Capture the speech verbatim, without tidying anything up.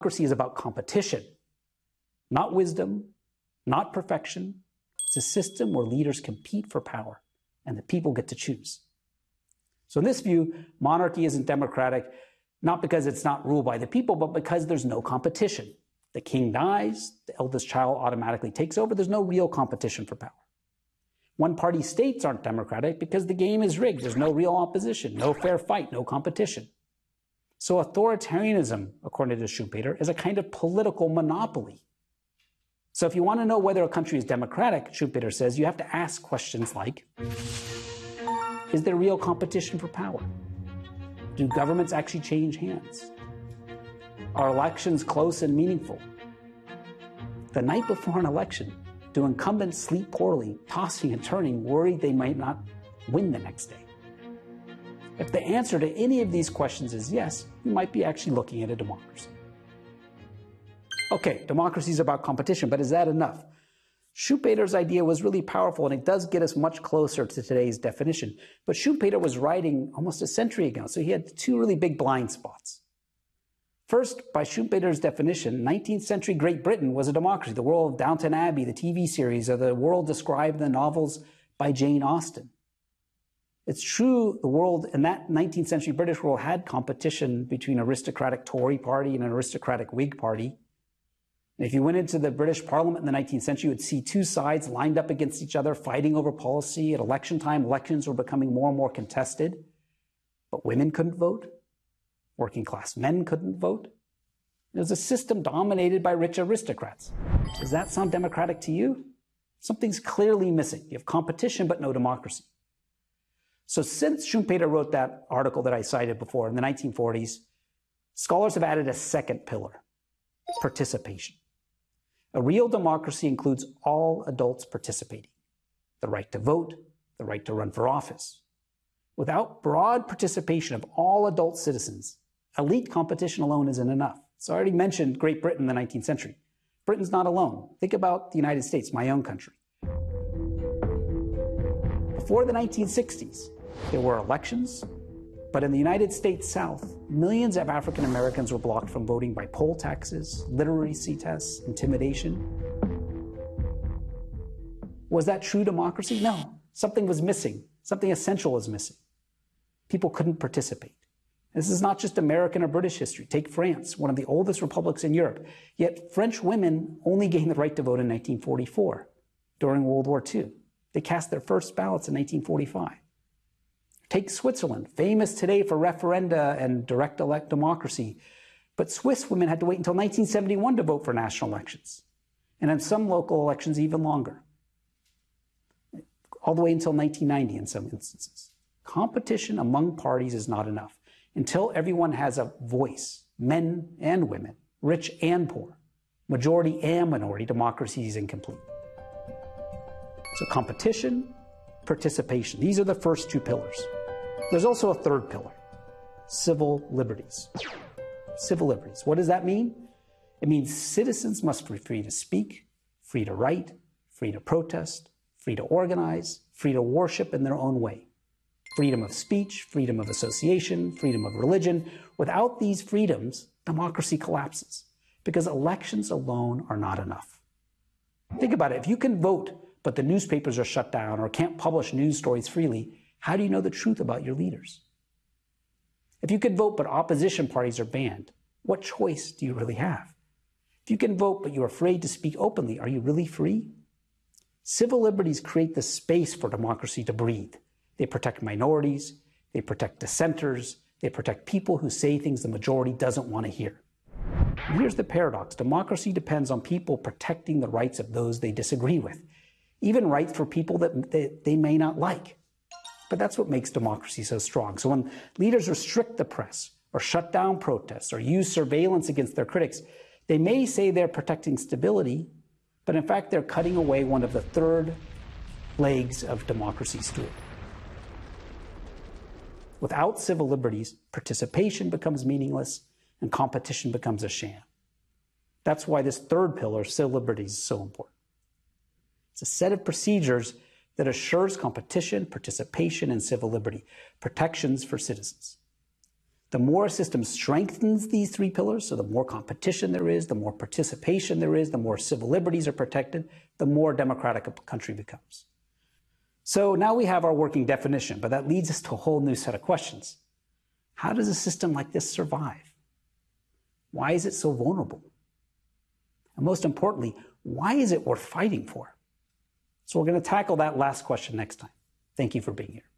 Democracy is about competition, not wisdom, not perfection. It's a system where leaders compete for power and the people get to choose. So in this view, monarchy isn't democratic, not because it's not ruled by the people, but because there's no competition. The king dies, the eldest child automatically takes over. There's no real competition for power. One-party states aren't democratic because the game is rigged. There's no real opposition, no fair fight, no competition. So authoritarianism, according to Schumpeter, is a kind of political monopoly. So if you want to know whether a country is democratic, Schumpeter says, you have to ask questions like, is there real competition for power? Do governments actually change hands? Are elections close and meaningful? The night before an election, do incumbents sleep poorly, tossing and turning, worried they might not win the next day? If the answer to any of these questions is yes, you might be actually looking at a democracy. Okay, democracy is about competition, but is that enough? Schumpeter's idea was really powerful, and it does get us much closer to today's definition. But Schumpeter was writing almost a century ago, so he had two really big blind spots. First, by Schumpeter's definition, nineteenth century Great Britain was a democracy. The world of Downton Abbey, the T V series, or the world described in the novels by Jane Austen. It's true the world in that nineteenth century British world had competition between an aristocratic Tory party and an aristocratic Whig party. And if you went into the British Parliament in the nineteenth century, you would see two sides lined up against each other, fighting over policy. At election time, elections were becoming more and more contested. But women couldn't vote. Working class men couldn't vote. It was a system dominated by rich aristocrats. Does that sound democratic to you? Something's clearly missing. You have competition, but no democracy. So since Schumpeter wrote that article that I cited before in the nineteen forties, scholars have added a second pillar, participation. A real democracy includes all adults participating, the right to vote, the right to run for office. Without broad participation of all adult citizens, elite competition alone isn't enough. So I already mentioned Great Britain in the nineteenth century. Britain's not alone. Think about the United States, my own country. Before the nineteen sixties, there were elections, but in the United States South, millions of African Americans were blocked from voting by poll taxes, literacy tests, intimidation. Was that true democracy? No. Something was missing. Something essential was missing. People couldn't participate. This is not just American or British history. Take France, one of the oldest republics in Europe. Yet French women only gained the right to vote in nineteen forty-four, during World War Two. They cast their first ballots in nineteen forty-five. Take Switzerland, famous today for referenda and direct elect democracy. But Swiss women had to wait until nineteen seventy-one to vote for national elections. And in some local elections, even longer. All the way until nineteen ninety in some instances. Competition among parties is not enough. Until everyone has a voice, men and women, rich and poor, majority and minority, democracy is incomplete. So competition, participation, these are the first two pillars. There's also a third pillar, civil liberties. Civil liberties, what does that mean? It means citizens must be free to speak, free to write, free to protest, free to organize, free to worship in their own way. Freedom of speech, freedom of association, freedom of religion. Without these freedoms, democracy collapses because elections alone are not enough. Think about it. If you can vote, but the newspapers are shut down or can't publish news stories freely, how do you know the truth about your leaders? If you can vote, but opposition parties are banned, what choice do you really have? If you can vote, but you're afraid to speak openly, are you really free? Civil liberties create the space for democracy to breathe. They protect minorities, they protect dissenters, they protect people who say things the majority doesn't want to hear. And here's the paradox. Democracy depends on people protecting the rights of those they disagree with, even rights for people that they, they may not like. But that's what makes democracy so strong. So when leaders restrict the press or shut down protests or use surveillance against their critics, they may say they're protecting stability, but in fact they're cutting away one of the third legs of democracy's stool. Without civil liberties, participation becomes meaningless and competition becomes a sham. That's why this third pillar, civil liberties, is so important. It's a set of procedures that assures competition, participation, and civil liberty, protections for citizens. The more a system strengthens these three pillars, so the more competition there is, the more participation there is, the more civil liberties are protected, the more democratic a country becomes. So now we have our working definition, but that leads us to a whole new set of questions. How does a system like this survive? Why is it so vulnerable? And most importantly, why is it worth fighting for? So we're going to tackle that last question next time. Thank you for being here.